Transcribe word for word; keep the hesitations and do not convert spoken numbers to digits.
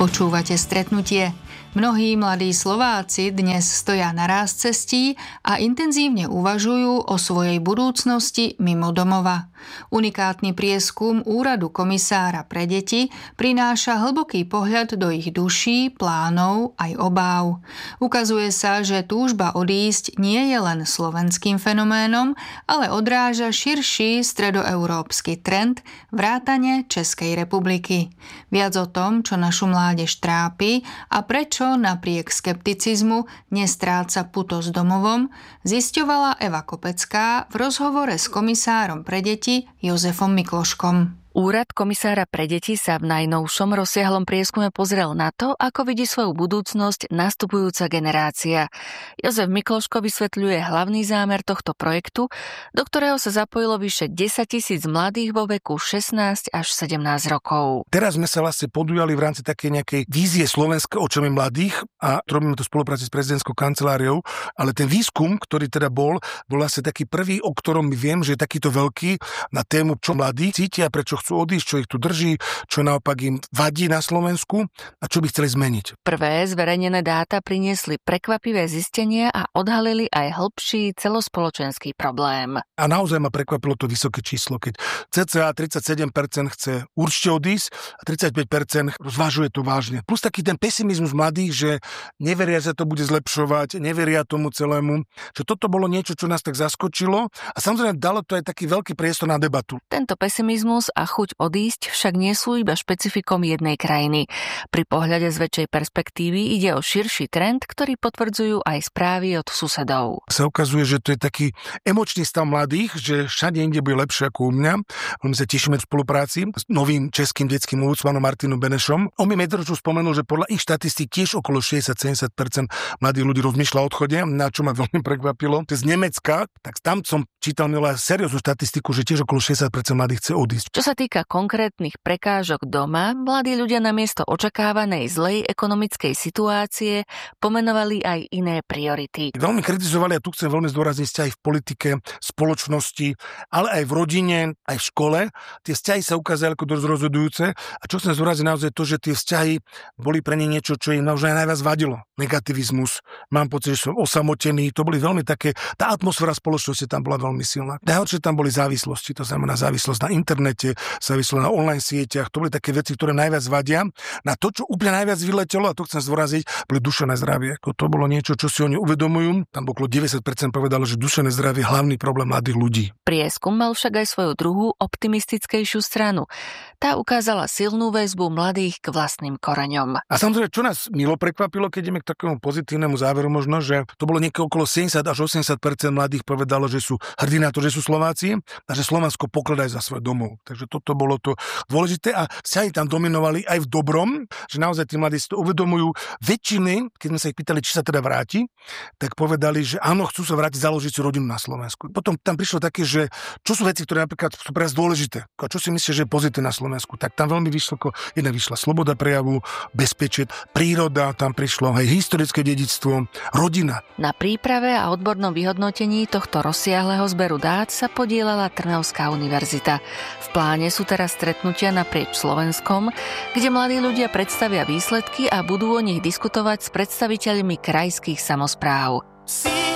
Počúvate Stretnutie. Mnohí mladí Slováci dnes stoja na ráz cestí a intenzívne uvažujú o svojej budúcnosti mimo domova. Unikátny prieskum Úradu komisára pre deti prináša hlboký pohľad do ich duší, plánov aj obáv. Ukazuje sa, že túžba odísť nie je len slovenským fenoménom, ale odráža širší stredoeurópsky trend vrátane Českej republiky. Viac o tom, čo našu mládež trápi a prečo napriek skepticizmu nestráca puto s domovom, zisťovala Eva Kopecká v rozhovore s komisárom pre deti Jozefom Mikloškom. Úrad komisára pre deti sa v najnovšom rozsiahlom prieskume pozrel na to, ako vidí svoju budúcnosť nastupujúca generácia. Jozef Mikloško vysvetľuje hlavný zámer tohto projektu, do ktorého sa zapojilo vyše desaťtisíc mladých vo veku šestnásť až sedemnásť rokov. Teraz sme sa vlastne podujali v rámci takej nejakej vízie Slovenska očami mladých a robíme to v spolupráci s prezidentskou kanceláriou, ale ten výskum, ktorý teda bol, bol vlastne taký prvý, o ktorom viem, že je takýto veľký na tému, čo mladí cítia, prečo chcú odísť, čo ich tu drží, čo naopak im vadí na Slovensku a čo by chceli zmeniť. Prvé zverejnené dáta priniesli prekvapivé zistenia a odhalili aj hlbší celospoločenský problém. A naozaj ma prekvapilo to vysoké číslo, keď cca tridsaťsedem percent chce určite odísť a tridsaťpäť percent zvažuje to vážne. Plus taký ten pesimizmus mladých, že neveria, že to bude zlepšovať, neveria tomu celému, že toto bolo niečo, čo nás tak zaskočilo a samozrejme dalo to aj taký veľký priestor na debatu. Tento pesimizmus a chuť odísť však nie sú iba špecifikom jednej krajiny. Pri pohľade z väčšej perspektívy ide o širší trend, ktorý potvrdzujú aj správy od susedov. Sa ukazuje, že to je taký emočný stav mladých, že všade inde bude lepšie ako u mňa. My sa tešíme v spolupráci s novým českým detským ombudsmanom Martinom Benešom. On mi metroču spomenul, že podľa ich štatistík tiež okolo šesťdesiat až sedemdesiat percent mladých ľudí rozmýšľa o odchode, na čo ma veľmi prekvapilo. Z Nemecka, tak tam som čítal milá serióznu štatistiku, že tiež okolo šesťdesiat percent mladých chce odísť. Čo sa týka konkrétnych prekážok doma, mladí ľudia namiesto očakávanej zlej ekonomickej situácie pomenovali aj iné priority. Veľmi kritizovali, a tu chcem veľmi zdôrazniť, vzťahy v politike, spoločnosti, ale aj v rodine, aj v škole. Tie vzťahy sa ukázali ako dosť rozhodujúce. A čo chcem zdôrazniť naozaj to, že tie vzťahy boli pre ne niečo, čo im naozaj najviac vadilo. Negativizmus. Mám pocit, že som osamotený. To boli veľmi také, tá atmosféra spoločnosti tam bola veľmi silná. Najhoršie tam boli závislosti, to znamená závislosť na internete, závislosť na online sieťach. To boli také veci, ktoré najviac vadia. Na to, čo úplne najviac vyletelo, a to chcem zdôraziť, boli duševné zdravie. Ako to bolo niečo, čo si oni uvedomujú. Tam okolo deväťdesiat percent povedalo, že duševné zdravie je hlavný problém mladých ľudí. Prieskum mal však aj svoju druhú optimistickejšiu stranu. Tá ukázala silnú väzbu mladých k vlastným koreňom. A samozrejme, čo nás milo prekvapilo, keď ideme k takému pozitívnemu záveru možno, že to bolo niekde okolo sedemdesiat až osemdesiat percent mladých povedalo, že sú hrdí na to, že sú Slováci a že Slovensko pokladajú za svoj domov. Takže toto bolo to dôležité a vzťahy tam dominovali aj v dobrom, že naozaj tí mladí si to uvedomujú. Väčšiny, keď sme sa ich pýtali, či sa teda vráti, tak povedali, že áno, chcú sa vrátiť, založiť si rodinu na Slovensku. Potom tam prišlo také, že čo sú veci, ktoré napríklad sú pre nás dôležité. A čo si myslíš, že je pozitívne na Slovensku? Tak tam veľmi vyšlo, jedna vyšla sloboda prejavu, bezpečie, príroda, tam prišlo aj historické dedičstvo, rodina. Na príprave a odbornom vyhodnotení tohto rozsiahleho zberu dát sa podieľala Trnavská univerzita. V pláne sú teraz stretnutia naprieč Slovenskom, kde mladí ľudia predstavia výsledky a budú o nich diskutovať s predstaviteľmi krajských samospráv.